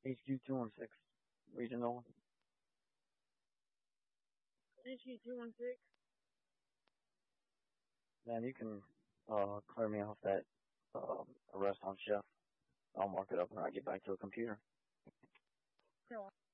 HQ 216 regional. HQ 216. Man, you can clear me off that arrest on Chef. I'll mark it up when I get back to the computer. No.